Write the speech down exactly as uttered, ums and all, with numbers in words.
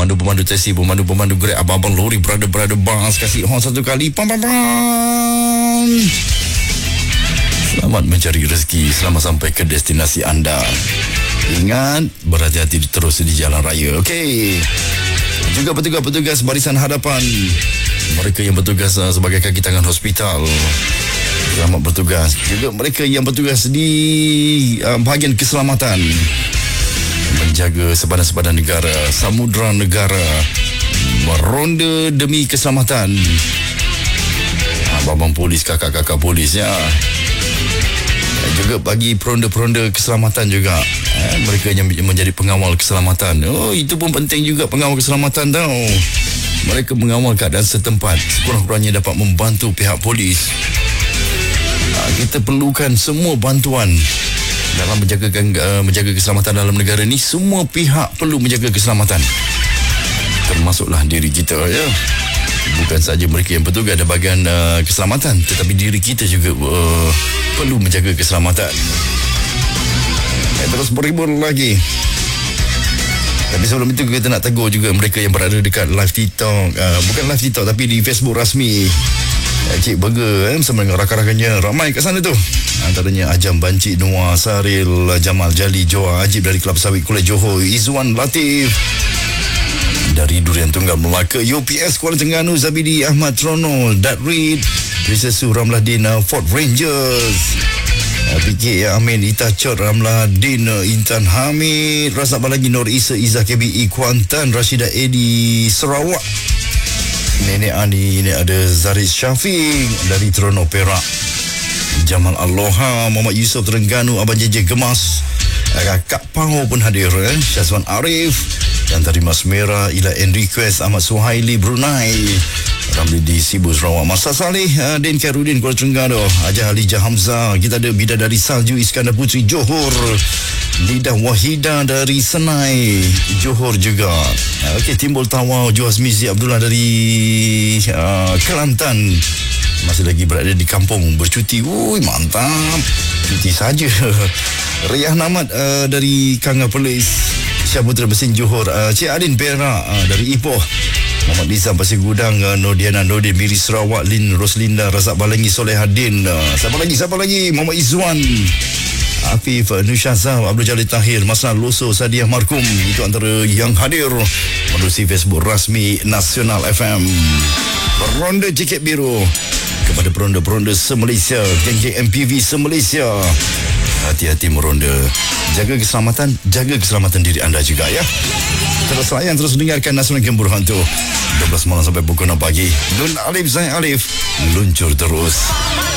Pemandu-pemandu taksi, pemandu-pemandu Grab, abang-abang lori, brother-brother bus, kasih horn satu kali. Pam pam pam. Selamat mencari rezeki, selamat sampai ke destinasi anda. Ingat, berhati-hati terus di jalan raya. Okey. Juga petugas-petugas barisan hadapan, mereka yang bertugas uh, sebagai kaki tangan hospital, selamat bertugas. Juga mereka yang bertugas di uh, bahagian keselamatan, menjaga sepadan-sepadan negara, samudera negara, meronda demi keselamatan. Abang-abang polis, kakak-kakak polis ya. Juga bagi peronda-peronda keselamatan juga, eh, mereka yang menjadi pengawal keselamatan. Oh, itu pun penting juga, pengawal keselamatan tau. Mereka mengawal keadaan setempat, sekurang-kurangnya dapat membantu pihak polis. Nah, kita perlukan semua bantuan dalam menjaga uh, menjaga keselamatan dalam negara ni. Semua pihak perlu menjaga keselamatan, termasuklah diri kita ya. Bukan saja mereka yang bertugas di bahagian uh, keselamatan, tetapi diri kita juga uh, perlu menjaga keselamatan. Ya, terus berhibur lagi. Tapi sebelum itu kita nak tegur juga mereka yang berada dekat live TikTok, uh, bukan live TikTok tapi di Facebook rasmi uh, Cik Burger eh, bersama dengan rakan-rakannya. Ramai kat sana tu, antaranya Ajam Banci, Noah Saril, Jamal Jali, Joa Ajib dari Kelab Sawit Kuala Johor, Izzuan Latif dari Durian Tunggal Melaka, U P S Kuala Terengganu, Zabidi Ahmad Trono, Dat Reed, Prisesu Ramladin, Fort Rangers, P K Amin, Ita Chot, Ramladin, Intan Hamid, Razak Balagi, Nur Isa, Izzah K B I Kuantan, Rashida Edi Sarawak, Nenek Ani, ini ada Zaris Syafiq dari Trono Perak, Jamal Aloha, Muhammad Yusof Terengganu, Abang J J Gemas, Kak Pau pun hadir, eh? Syazwan Arif dan tadi Mas Merah, Ila Enriquez, Ahmad Suhaili Brunei, Ramli di Sibu Sarawak, Masa Saleh, uh, Din Khairudin Kuala Terengganu, Haja Halijah Hamzah, kita ada Bidadari Salju Iskandar Putri Johor, Lidah Wahida dari Senai Johor juga. Uh, Okey, Timbul Tawau, Juhaz Mizi Abdullah dari uh, Kelantan, masih lagi berada di kampung bercuti. Ui, mantap, cuti saja. Riyah Namat uh, dari Kanga Perlis, Syaputra Besin Johor, uh, Cik Adin Perak uh, dari Ipoh, Muhammad Nizam Pasir Gudang, uh, Nordiana Nordin Miri Sarawak, Lin Roslinda, Razak Balangi, Solehadin, uh, siapa lagi siapa lagi Muhammad Izzuan, Afif, uh, Nusyazah, Abdul Jalil Tahir, Masnad Loso, Sadiah Markum. Itu antara yang hadir menerusi Facebook rasmi Nasional F M. Ronda Jaket Biru kepada peronda-peronda se-Malaysia, geng-geng M P V se-Malaysia, hati-hati meronda. Jaga keselamatan, jaga keselamatan diri anda juga ya. Terus layan, terus dengarkan Nasional Gembur Hantu dua belas malam sampai pukul enam pagi. Nun Alif Zain Alif, luncur terus.